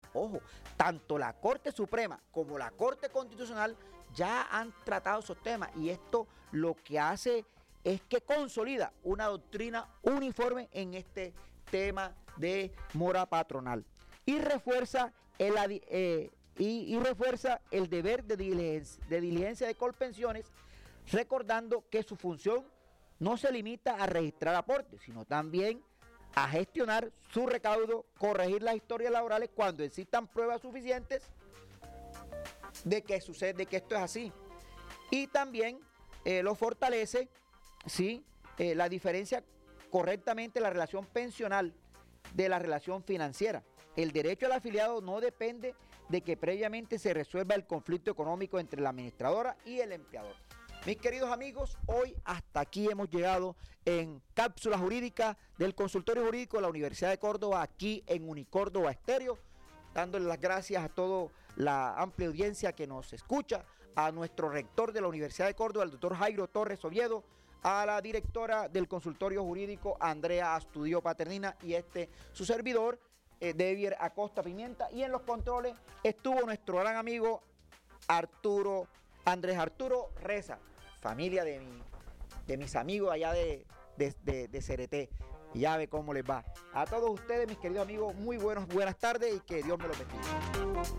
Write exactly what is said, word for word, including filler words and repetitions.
Ojo, tanto la Corte Suprema como la Corte Constitucional ya han tratado esos temas y esto lo que hace es que consolida una doctrina uniforme en este tema de mora patronal y refuerza el, eh, y, y refuerza el deber de diligencia, de diligencia de Colpensiones, recordando que su función no se limita a registrar aportes, sino también a gestionar su recaudo, corregir las historias laborales cuando existan pruebas suficientes de que sucede, de que esto es así. Y también eh, lo fortalece, ¿sí? eh, la diferencia correctamente la relación pensional de la relación financiera. El derecho al afiliado no depende de que previamente se resuelva el conflicto económico entre la administradora y el empleador. Mis queridos amigos, hoy hasta aquí hemos llegado en Cápsula Jurídica del Consultorio Jurídico de la Universidad de Córdoba, aquí en Unicórdoba Estéreo, dándole las gracias a toda la amplia audiencia que nos escucha, a nuestro rector de la Universidad de Córdoba, el doctor Jairo Torres Oviedo, a la directora del Consultorio Jurídico, Andrea Astudio Paternina, y este, su servidor, eh, Devier Acosta Pimienta, y en los controles estuvo nuestro gran amigo Arturo, Andrés Arturo Reza, familia de, mi, de mis amigos allá de, de, de, de C R T. Y ya ve cómo les va. A todos ustedes, mis queridos amigos, muy buenos, buenas tardes y que Dios me los bendiga.